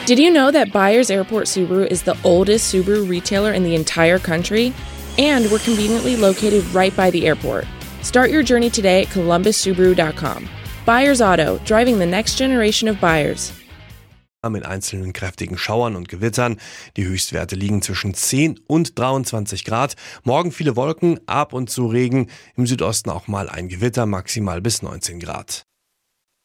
Did you know that Byers Airport Subaru is the oldest Subaru retailer in the entire country? And we're conveniently located right by the airport. Start your journey today at columbussubaru.com. Byers Auto, driving the next generation of buyers. Mit einzelnen kräftigen Schauern und Gewittern. Die Höchstwerte liegen zwischen 10 und 23 Grad. Morgen viele Wolken, ab und zu Regen. Im Südosten auch mal ein Gewitter, maximal bis 19 Grad.